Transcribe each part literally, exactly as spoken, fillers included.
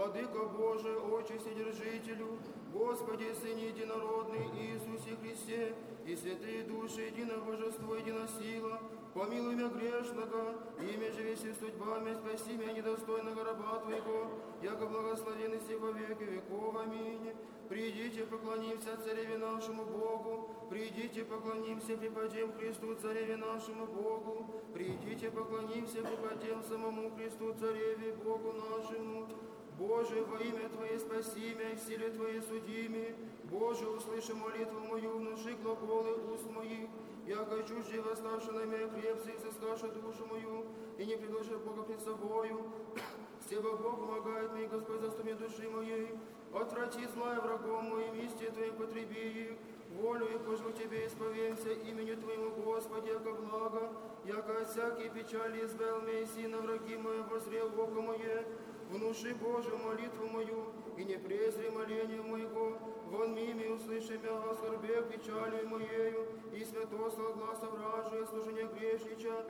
Владыка Божий, Отче Вседержителю, Господи, Сыне Единородный, Иисусе Христе, и святые души, единое божество, единая сила, помилуй меня грешного, имя же веси судьбами, спаси меня недостойного раба Твоего, яко благословен и во веки веков. Аминь. Придите, поклонимся Цареве нашему Богу, придите, поклонимся, преподем Христу, Цареве нашему Богу, придите, поклонимся, преподем самому Христу, Цареве Богу нашему. Боже, во имя Твое спаси меня, и в силе Твоей суди меня. Боже, услыши молитву мою, внуши глаголы уст моих. Яко чуждый восставший на меня крепцы, и соскаши душу мою, и не предложи Бога пред собою. Себо Бог помогает мне, Господь, заступи души моей. Отврати злая врагом моим, исти Твоим потреби их. Волю и пожу Тебе исповемся, именю Твоему, Господи, яко благо, яко от всякие печали избавил меня, и сина враги мои, возрел око мое. Внуши, Боже, молитву мою, и не презри моление моего. Вон мими услыши меня во скорбе печалью моею, и святослав гласа вражия, служение грешнича.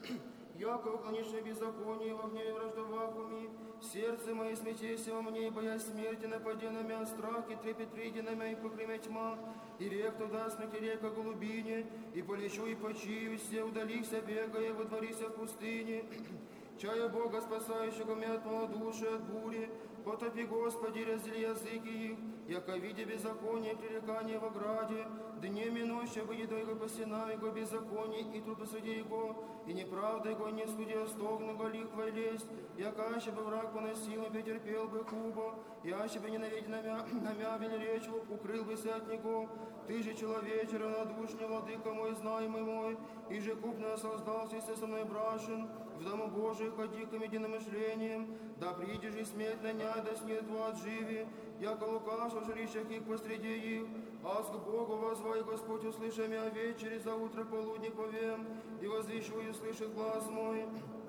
Яко уклонишь беззаконие во гневе враждовах уми, сердце мое смятейся во мне, и боясь смерти напади на меня, страх и трепет приди на меня, и покрыме тьма, и рек туда смерти река голубине, и полечу и почию, все удалися, бегая, водворися в пустыне. Чая Бога, спасающего меня от малодушия, от бури, потопи, Господи, раздели языки их, яко видя беззаконие, пререкание в ограде, дне минуще выйдет его по стенам его беззаконие, и труд посреди его, и неправда его не суди остогнуго лихва и лесть, яко аще бы враг поносил, и претерпел бы хубо, и аще бы ненавидя намя речь, укрыл бы се от него. Ты же, человече, равнодушный, владыка мой, знаемый мой, и же купно создался, и со мной брашен, в дому Божий ходи к единомышлением, да придешь и смерть наняй, да снет во отживи, яко лукаш в жилищах их посреди их, аз к Богу возвай, Господь, услыши меня вечери, за утро полудни повем, и возвещу, и услышит глаз мой.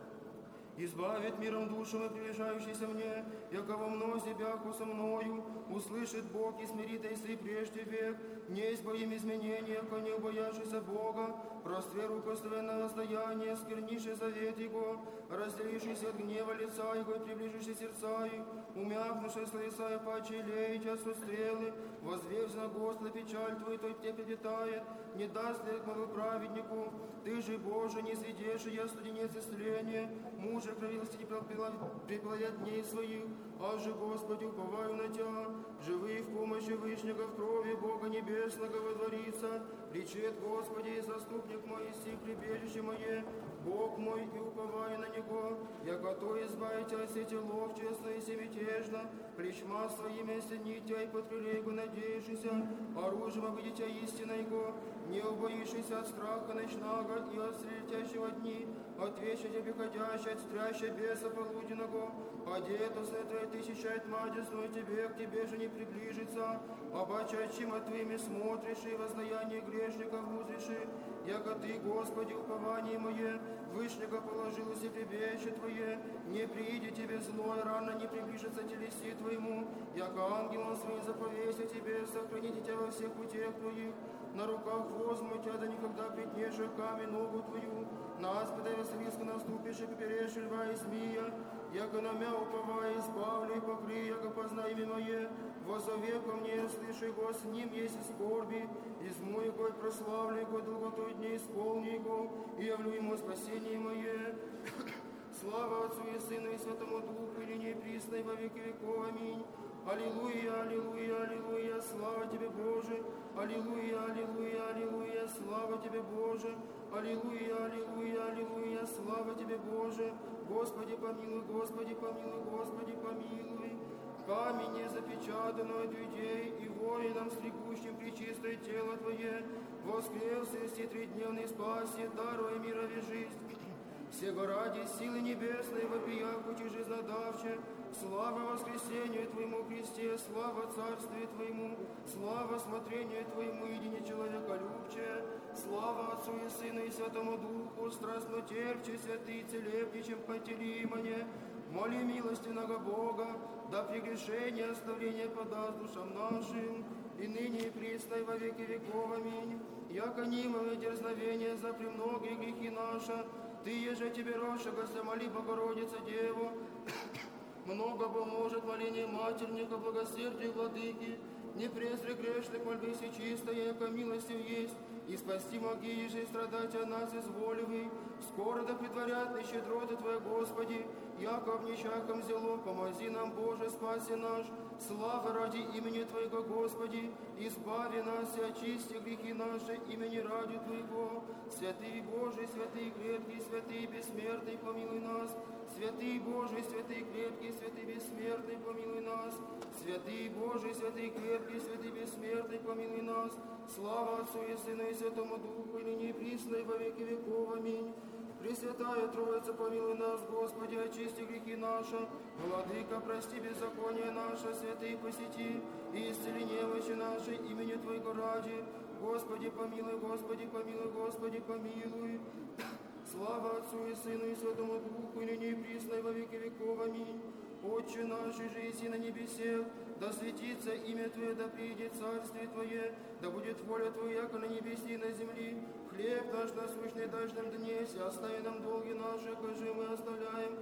Избавит миром душу мою, приближающийся мне, яко во мнозе бяху со мною, услышит Бог и смирит, если прежде век, не избоим изменения, яко не убоявшийся Бога, простре рукословенное расстояние, сквернишь завет Его, разделившийся от гнева лица Его и приближивший сердца их, умягнувший словеса и паче леять от стрелы, возвевся на Господа печаль Твою, то тебе прилетает, не даст ли к моему праведнику, Ты же, Боже, не свидешь, я студенец исцеления, муж кровилости не преподать дней своих, а же, Господи, уповаю на Тя, живы в помощи Вышнего, в крови Бога Небесного водворится, речет Господи, заступник мой, иси прибежище мое, Бог мой, и уповаю на Него, яко то избавите от сети лов, честно и семитежно, плечма своими осенитя и под крылегу надеющийся, оружием обидите истина Его, не убоишься от страха ночного и от летящего дни, от вечера тебе ходящий, от стряща беса полуденного, одето светлая тысяча тьма, десной тебе, к тебе же не приближится, обачачим от Твоими смотришь и воздаяние грешников узришь, яко Ты, Господи, упование мое, Вышнего положилось и прибежище Твое, не прииди Тебе зло, и рано не приближится телеси Твоему, яко ангелом своим заповеся Тебе, сохраните Тебя во всех путях Твоих, на руках возьму Тебя, да никогда притнешь камень ногу Твою, на аспида веселиска наступишь и поперешь льва и змея, яко на мя уповая избавлю и покрый, яко познай имя мое, возове ко мне, слыши Его, с ним есть и скорби, изму Его и прославлю Его, долготой дней исполни Его, и явлю Ему спасение мое. Слава Отцу и Сыну и Святому Духу, и ныне и присно, и во веки веков. Аминь. Аллилуйя, аллилуйя, аллилуйя, слава Тебе, Боже. Аллилуйя, аллилуйя, аллилуйя, слава Тебе, Боже. Аллилуйя, аллилуйя, аллилуйя, слава Тебе, Боже. Господи, помилуй, Господи, помилуй, Господи, помилуй. Камень не запечатанный от людей, и воинам, стригущим пречистое тело Твое, воскрес и тридневный спаси, даруя мирови жизнь. Всего ради силы небесной, вопия пути жизнодавче, слава воскресению Твоему, Христе, слава Царствию Твоему, слава смотрению Твоему, едине человеколюбче, слава Отцу и Сыну и Святому Духу, страстно терпче, святый, целебничем потеримане, моли милостивного Бога, да прегрешение оставление подаст душам нашим, и ныне и присно, и во веки веков. Аминь. Яко нимое дерзновение за премногие грехи наши, Ты, еже Тебе, рошегося, моли Богородица Деву, много поможет моление матерника, благосердие владыки, не презри грешных мольбы все чистая, яко милостив есть, и спасти моги же и страдать о нас изволивый. Скоро да предварят и щедроты Твоя, Господи, яко в нечаком зело, помози нам, Боже, спаси наш. Слава ради имени Твоего, Господи, избави нас и очисти грехи наши имени ради Твоего. Святый Божий, святый крепкий, святый бессмертный, помилуй нас. Святый Божий, святый крепкий, святый бессмертный, помилуй нас. Святый Божий, святый крепкий, святый бессмертный, помилуй нас. Слава Отцу и Сыну и Святому Духу, и ныне и присно, и во веки веков. Аминь. Пресвятая Троица, помилуй нас, Господи, очисти грехи наши. Владыка, прости беззаконие наше, святые посети, и исцели немощи наши имени Твоего ради. Господи, помилуй, Господи, помилуй, Господи, помилуй. Слава Отцу и Сыну и Святому Духу, и ныне и присно, и во веки веков. Аминь. Отче наш, же еси на небесе, да светится имя Твое, да приидет царствие Твое, да будет воля Твоя, яко на небесе и на земли. Хлеб наш насущный дашь нам днесь, и остави нам долги наши, кожи мы оставляем